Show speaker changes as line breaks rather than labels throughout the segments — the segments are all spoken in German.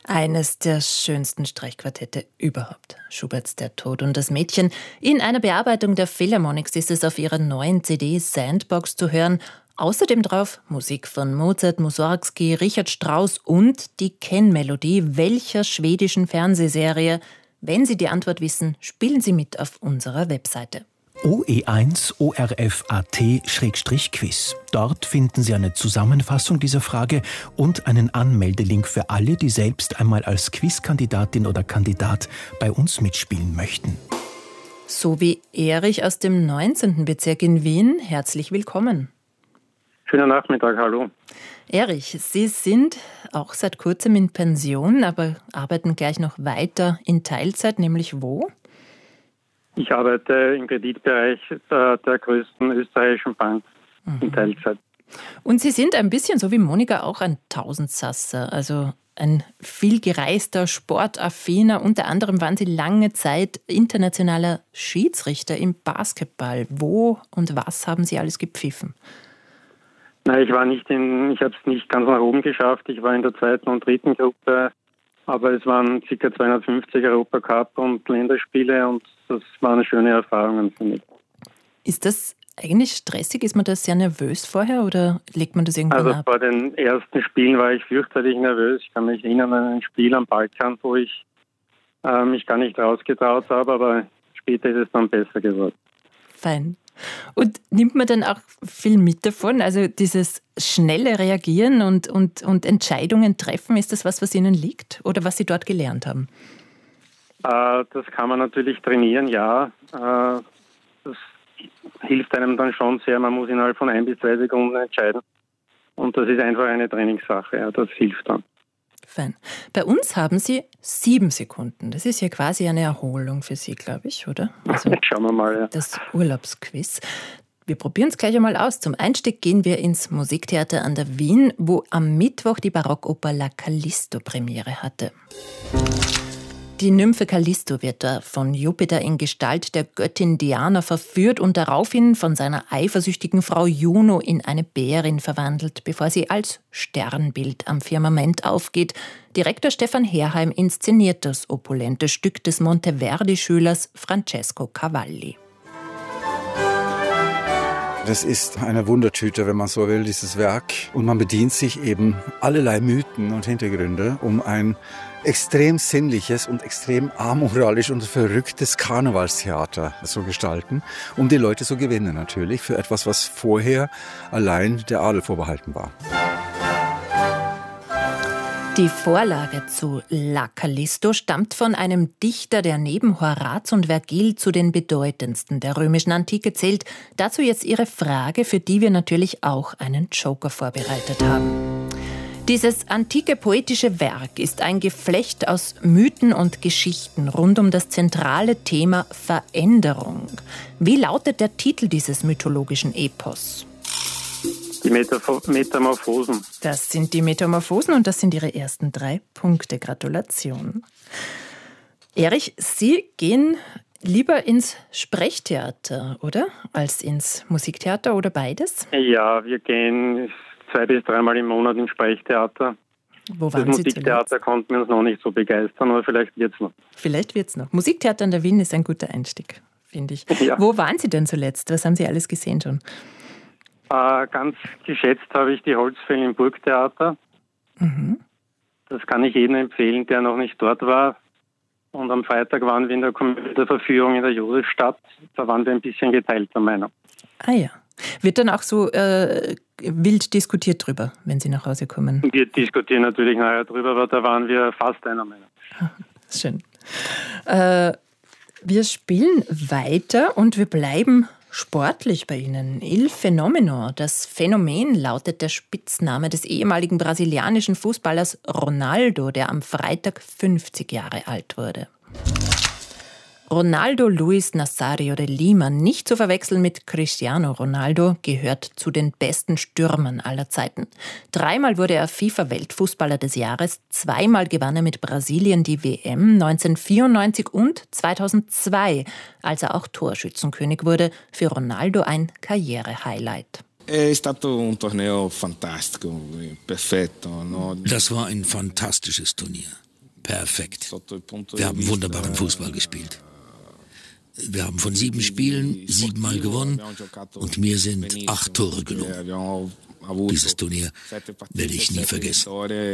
Eines der schönsten Streichquartette überhaupt. Schuberts Der Tod und das Mädchen. In einer Bearbeitung der Philharmonics ist es auf ihrer neuen CD Sandbox zu hören. Außerdem drauf Musik von Mozart, Mussorgsky, Richard Strauss und die Kennmelodie welcher schwedischen Fernsehserie? Wenn Sie die Antwort wissen, spielen Sie mit auf unserer Webseite.
OE1 ORFAT-Quiz. Dort finden Sie eine Zusammenfassung dieser Frage und einen Anmeldelink für alle, die selbst einmal als Quizkandidatin oder Kandidat bei uns mitspielen möchten.
So wie Erich aus dem 19. Bezirk in Wien. Herzlich willkommen.
Schönen Nachmittag, hallo.
Erich, Sie sind auch seit kurzem in Pension, aber arbeiten gleich noch weiter in Teilzeit, nämlich wo?
Ich arbeite im Kreditbereich der größten österreichischen Bank in Teilzeit.
Und Sie sind ein bisschen so wie Monika auch ein Tausendsasser, also ein viel gereister, sportaffiner. Unter anderem waren Sie lange Zeit internationaler Schiedsrichter im Basketball. Wo und was haben Sie alles gepfiffen?
Nein, ich habe es nicht ganz nach oben geschafft. Ich war in der zweiten und dritten Gruppe, aber es waren ca. 250 Europacup und Länderspiele und das waren schöne Erfahrungen für mich.
Ist das eigentlich stressig? Ist man da sehr nervös vorher oder legt man das irgendwann ab?
Also vor den ersten Spielen war ich fürchterlich nervös. Ich kann mich erinnern an ein Spiel am Balkan, wo ich mich gar nicht rausgetraut habe, aber später ist es dann besser geworden.
Fein. Und nimmt man dann auch viel mit davon? Also dieses schnelle Reagieren und Entscheidungen treffen, ist das was Ihnen liegt oder was Sie dort gelernt haben?
Das kann man natürlich trainieren, ja. Das hilft einem dann schon sehr. Man muss innerhalb von 1 bis 2 Sekunden entscheiden. Und das ist einfach eine Trainingssache. Ja, das hilft dann.
Fein. Bei uns haben Sie 7 Sekunden. Das ist ja quasi eine Erholung für Sie, glaube ich, oder? Also
schauen wir mal, ja.
Das Urlaubsquiz. Wir probieren es gleich einmal aus. Zum Einstieg gehen wir ins Musiktheater an der Wien, wo am Mittwoch die Barockoper La Callisto Premiere hatte. Die Nymphe Callisto wird da von Jupiter in Gestalt der Göttin Diana verführt und daraufhin von seiner eifersüchtigen Frau Juno in eine Bärin verwandelt, bevor sie als Sternbild am Firmament aufgeht. Direktor Stefan Herheim inszeniert das opulente Stück des Monteverdi-Schülers Francesco Cavalli.
Das ist eine Wundertüte, wenn man so will, dieses Werk. Und man bedient sich eben allerlei Mythen und Hintergründe, um ein extrem sinnliches und extrem amoralisch und verrücktes Karnevalstheater zu gestalten, um die Leute zu gewinnen natürlich für etwas, was vorher allein der Adel vorbehalten war.
Die Vorlage zu La Callisto stammt von einem Dichter, der neben Horaz und Vergil zu den bedeutendsten der römischen Antike zählt. Dazu jetzt Ihre Frage, für die wir natürlich auch einen Joker vorbereitet haben. Dieses antike poetische Werk ist ein Geflecht aus Mythen und Geschichten rund um das zentrale Thema Veränderung. Wie lautet der Titel dieses mythologischen Epos?
Die Metamorphosen.
Das sind die Metamorphosen und das sind Ihre ersten 3 Punkte. Gratulation. Erich, Sie gehen lieber ins Sprechtheater, oder? Als ins Musiktheater oder beides?
Ja, wir gehen 2 bis 3 Mal im Monat ins Sprechtheater.
Wo waren
das
Sie
Musiktheater
zuletzt?
konnten wir uns noch nicht so begeistern, aber vielleicht wird es noch.
Vielleicht wird es noch. Musiktheater in der Wien ist ein guter Einstieg, finde ich.
Ja.
Wo waren Sie denn zuletzt? Was haben Sie alles gesehen schon?
Ganz geschätzt habe ich die Holzfälle im Burgtheater.
Mhm.
Das kann ich jedem empfehlen, der noch nicht dort war. Und am Freitag waren wir in der Komödieverführung in der Josefstadt. Da waren wir ein bisschen geteilter Meinung.
Ah ja. Wird dann auch so wild diskutiert drüber, wenn Sie nach Hause kommen?
Wir diskutieren natürlich nachher drüber, aber da waren wir fast einer Meinung.
Schön. Wir spielen weiter und wir bleiben sportlich bei Ihnen. Il Fenomeno, das Phänomen lautet der Spitzname des ehemaligen brasilianischen Fußballers Ronaldo, der am Freitag 50 Jahre alt wurde. Ronaldo Luis Nazario de Lima, nicht zu verwechseln mit Cristiano Ronaldo, gehört zu den besten Stürmern aller Zeiten. 3-mal wurde er FIFA-Weltfußballer des Jahres, 2-mal gewann er mit Brasilien die WM 1994 und 2002, als er auch Torschützenkönig wurde. Für Ronaldo ein Karriere-Highlight.
Das war ein fantastisches Turnier. perfekt. Wir haben wunderbaren Fußball gespielt. Wir haben von 7 Spielen 7 Mal gewonnen und mir sind 8 Tore gelungen. Dieses Turnier werde ich nie vergessen.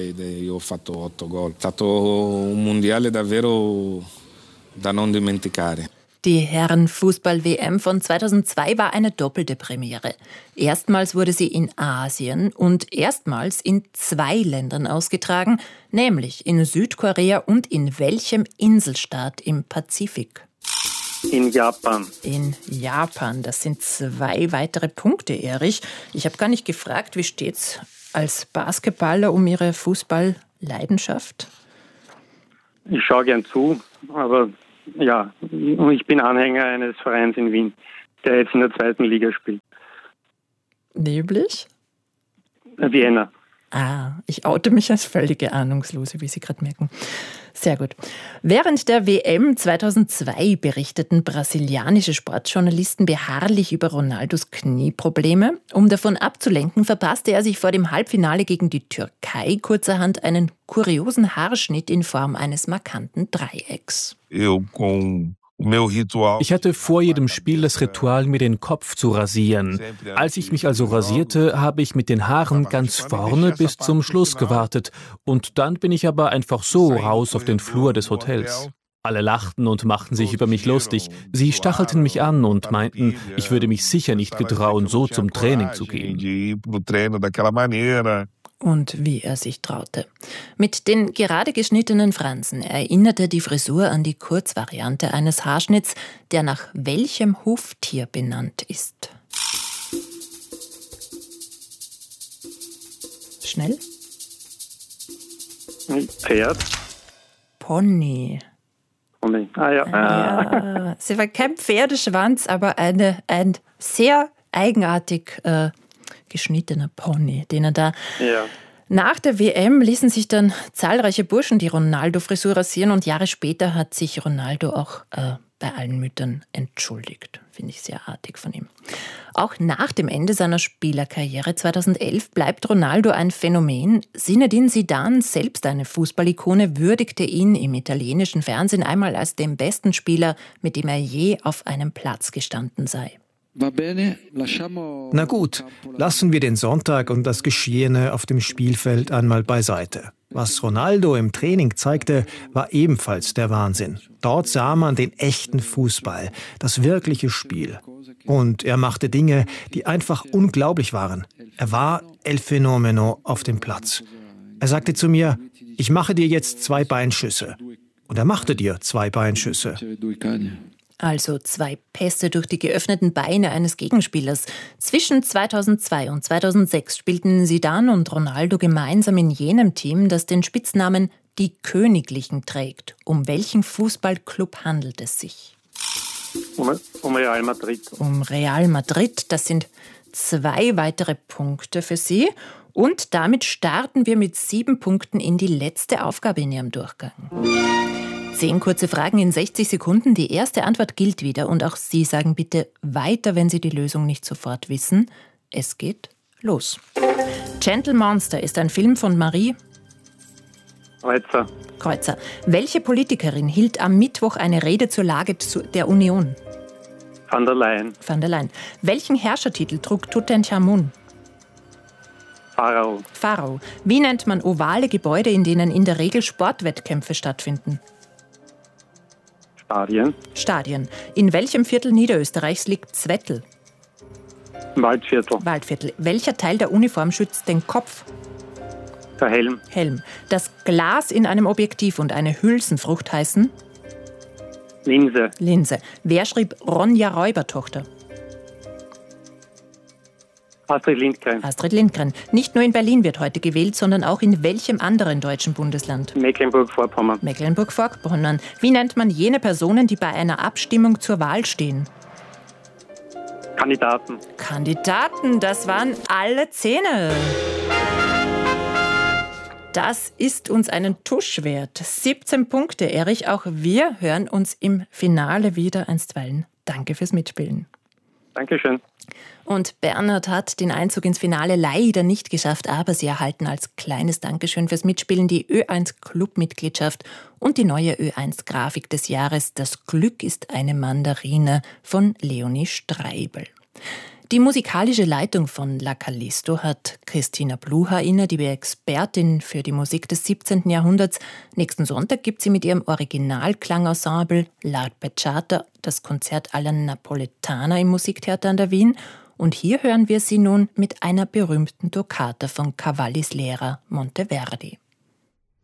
Die Herren-Fußball-WM von 2002 war eine doppelte Premiere. Erstmals wurde sie in Asien und erstmals in 2 Ländern ausgetragen, nämlich in Südkorea und in welchem Inselstaat im Pazifik?
In Japan.
In Japan. Das sind 2 weitere Punkte, Erich. Ich habe gar nicht gefragt, wie steht's als Basketballer um Ihre Fußballleidenschaft?
Ich schaue gern zu, aber ja, ich bin Anhänger eines Vereins in Wien, der jetzt in der 2. Liga spielt.
Nämlich?
Vienna.
Ich oute mich als völlige Ahnungslose, wie Sie gerade merken. Sehr gut. Während der WM 2002 berichteten brasilianische Sportjournalisten beharrlich über Ronaldos Knieprobleme. Um davon abzulenken, verpasste er sich vor dem Halbfinale gegen die Türkei kurzerhand einen kuriosen Haarschnitt in Form eines markanten Dreiecks.
Ich hatte vor jedem Spiel das Ritual, mir den Kopf zu rasieren. Als ich mich also rasierte, habe ich mit den Haaren ganz vorne bis zum Schluss gewartet. Und dann bin ich aber einfach so raus auf den Flur des Hotels. Alle lachten und machten sich über mich lustig. Sie stachelten mich an und meinten, ich würde mich sicher nicht getrauen, so zum Training zu gehen.
Und wie er sich traute. Mit den gerade geschnittenen Fransen erinnerte die Frisur an die Kurzvariante eines Haarschnitts, der nach welchem Huftier benannt ist. Schnell?
Pferd.
Pony.
Pony. Ja.
Sie war kein Pferdeschwanz, aber ein sehr eigenartig geschnittener Pony, den er da...
Ja.
Nach der WM ließen sich dann zahlreiche Burschen die Ronaldo-Frisur rasieren und Jahre später hat sich Ronaldo auch bei allen Müttern entschuldigt. Finde ich sehr artig von ihm. Auch nach dem Ende seiner Spielerkarriere 2011 bleibt Ronaldo ein Phänomen. Zinedine Zidane, selbst eine Fußballikone, würdigte ihn im italienischen Fernsehen einmal als den besten Spieler, mit dem er je auf einem Platz gestanden sei.
Na gut, lassen wir den Sonntag und das Geschehene auf dem Spielfeld einmal beiseite. Was Ronaldo im Training zeigte, war ebenfalls der Wahnsinn. Dort sah man den echten Fußball, das wirkliche Spiel. Und er machte Dinge, die einfach unglaublich waren. Er war El Fenomeno auf dem Platz. Er sagte zu mir, ich mache dir jetzt 2 Beinschüsse. Und er machte dir 2 Beinschüsse.
Also 2 Pässe durch die geöffneten Beine eines Gegenspielers. Zwischen 2002 und 2006 spielten Zidane und Ronaldo gemeinsam in jenem Team, das den Spitznamen Die Königlichen trägt. Um welchen Fußballclub handelt es sich?
Um Real Madrid.
Um Real Madrid. Das sind 2 weitere Punkte für Sie. Und damit starten wir mit 7 Punkten in die letzte Aufgabe in Ihrem Durchgang. 10 kurze Fragen in 60 Sekunden. Die erste Antwort gilt wieder. Und auch Sie sagen bitte weiter, wenn Sie die Lösung nicht sofort wissen. Es geht los. Gentle Monster ist ein Film von Marie Kreuzer. Welche Politikerin hielt am Mittwoch eine Rede zur Lage der Union?
Van der Leyen.
Van der Leyen. Welchen Herrschertitel trug Tutanchamun? Pharao. Wie nennt man ovale Gebäude, in denen in der Regel Sportwettkämpfe stattfinden? Stadien. In welchem Viertel Niederösterreichs liegt Zwettl? Waldviertel. Welcher Teil der Uniform schützt den Kopf?
Der
Helm. Das Glas in einem Objektiv und eine Hülsenfrucht heißen? Linse. Wer schrieb Ronja Räubertochter? Astrid Lindgren. Nicht nur in Berlin wird heute gewählt, sondern auch in welchem anderen deutschen Bundesland?
Mecklenburg-Vorpommern.
Wie nennt man jene Personen, die bei einer Abstimmung zur Wahl stehen? Kandidaten, das waren alle 10. Das ist uns einen Tusch wert. 17 Punkte, Erich. Auch wir hören uns im Finale wieder einstweilen. Danke fürs Mitspielen.
Dankeschön.
Und Bernhard hat den Einzug ins Finale leider nicht geschafft, aber sie erhalten als kleines Dankeschön fürs Mitspielen die Ö1 Clubmitgliedschaft und die neue Ö1 Grafik des Jahres Das Glück ist eine Mandarine von Leonie Streibel. Die musikalische Leitung von La Callisto hat Christina Blucher inne, die Expertin für die Musik des 17. Jahrhunderts. Nächsten Sonntag gibt sie mit ihrem Originalklangensemble L'Arpeggiata das Konzert alla Napoletana im Musiktheater an der Wien. Und hier hören wir sie nun mit einer berühmten Toccata von Cavallis Lehrer Monteverdi.